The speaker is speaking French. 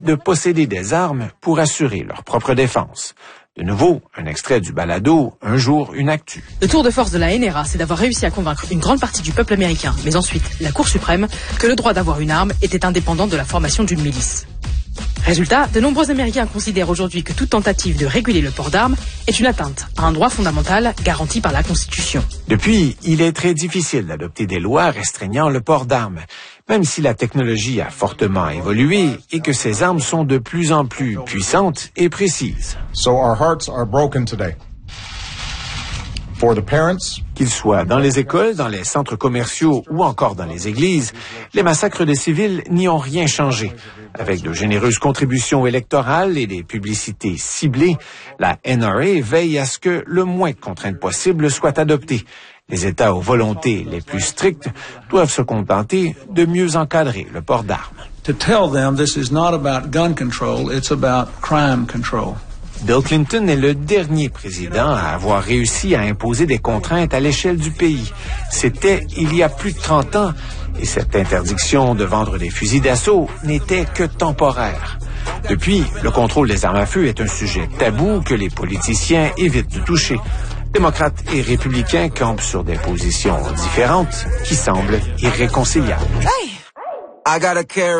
de posséder des armes pour assurer leur propre défense. De nouveau, un extrait du balado « Un jour, une actu ». Le tour de force de la NRA, c'est d'avoir réussi à convaincre une grande partie du peuple américain, mais ensuite la Cour suprême, que le droit d'avoir une arme était indépendant de la formation d'une milice. Résultat, de nombreux Américains considèrent aujourd'hui que toute tentative de réguler le port d'armes est une atteinte à un droit fondamental garanti par la Constitution. Depuis, il est très difficile d'adopter des lois restreignant le port d'armes, même si la technologie a fortement évolué et que ces armes sont de plus en plus puissantes et précises. So our hearts are broken today. For the parents, qu'ils soient dans les écoles, dans les centres commerciaux ou encore dans les églises, les massacres des civils n'y ont rien changé. Avec de généreuses contributions électorales et des publicités ciblées, la NRA veille à ce que le moins de contraintes possibles soient adoptées. Les États aux volontés les plus strictes doivent se contenter de mieux encadrer le port d'armes. To tell them this is not about gun control, it's about crime control. Bill Clinton est le dernier président à avoir réussi à imposer des contraintes à l'échelle du pays. C'était il y a plus de 30 ans et cette interdiction de vendre des fusils d'assaut n'était que temporaire. Depuis, le contrôle des armes à feu est un sujet tabou que les politiciens évitent de toucher. Démocrates et républicains campent sur des positions différentes qui semblent irréconciliables. Hey! I gotta carry